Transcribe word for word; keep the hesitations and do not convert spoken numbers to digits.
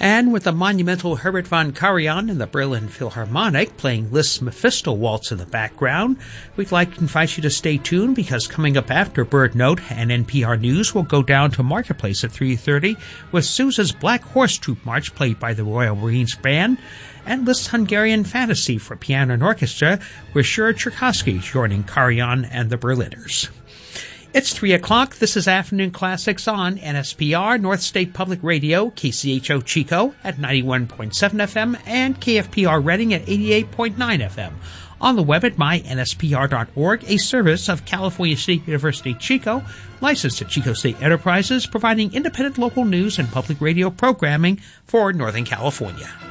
And with the monumental Herbert von Karajan and the Berlin Philharmonic playing Liszt's Mephisto Waltz in the background, we'd like to invite you to stay tuned because coming up after Bird Note and N P R News, we'll go down to Marketplace at three thirty with Sousa's Black Horse Troop March played by the Royal Marines Band, and Liszt's Hungarian Fantasy for piano and orchestra with Shura Cherkassky joining Karajan and the Berliners. It's three o'clock. This is Afternoon Classics on N S P R, North State Public Radio, K C H O Chico at ninety-one point seven F M, and K F P R Reading at eighty-eight point nine F M. On the web at my N S P R dot org, a service of California State University Chico, licensed at Chico State Enterprises, providing independent local news and public radio programming for Northern California.